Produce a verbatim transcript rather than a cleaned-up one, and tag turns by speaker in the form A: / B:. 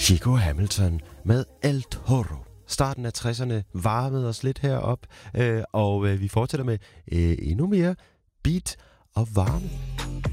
A: Chico Hamilton med El Toro. Starten af tresserne varmede os lidt herop, øh, og øh, vi fortsætter med øh, endnu mere beat og varme.